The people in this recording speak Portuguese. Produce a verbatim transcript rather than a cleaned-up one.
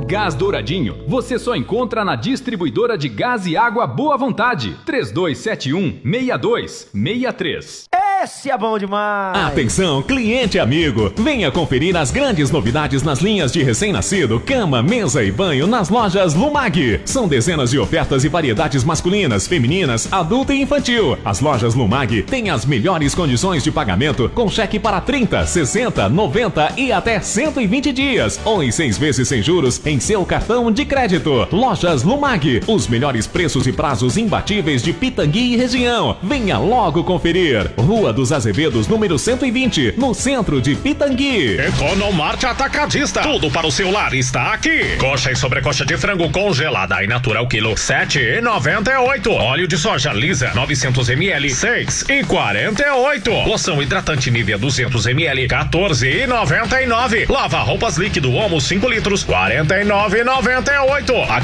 Gás Douradinho, você só encontra na distribuidora de gás e água Boa Vontade. três dois sete um, seis dois seis três. Esse é bom demais! Atenção, cliente amigo! Venha conferir as grandes novidades nas linhas de recém-nascido, cama, mesa e banho nas lojas Lumag. São dezenas de ofertas e variedades masculinas, femininas, adulta e infantil. As lojas Lumag têm as melhores condições de pagamento com cheque para trinta, sessenta, noventa e até cento e vinte dias. Ou em seis vezes sem juros em seu cartão de crédito. Lojas Lumag, os melhores preços e prazos imbatíveis de Pitangui e região. Venha logo conferir. Rua dos Azevedos, número cento e vinte, no centro de Pitangui. Economarte Atacadista. Tudo para o seu lar está aqui. Coxa e sobrecoxa de frango congelada e natural quilo sete reais e noventa e oito. Óleo de soja lisa novecentos mililitros seis reais e quarenta e oito. Loção hidratante Nivea duzentos mililitros quatorze reais e noventa e nove. Lava roupas líquido Omo cinco litros quarenta e nove reais e noventa e oito.